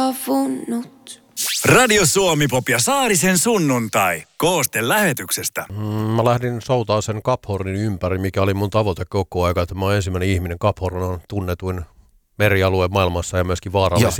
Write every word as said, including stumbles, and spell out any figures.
saapunut. Radio Suomi Pop ja Saarisen sunnuntai. Kooste lähetyksestä. Mm, mä lähdin soutaa sen Cap Hornin ympäri, mikä oli mun tavoite koko ajan. Että mä oon ensimmäinen ihminen. Cap Horn on tunnetuin merialue maailmassa ja myöskin vaarallisin.